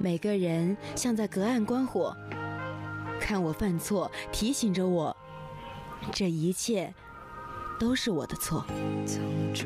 每个人像在隔岸观火，看我犯错，提醒着我，这一切都是我的错。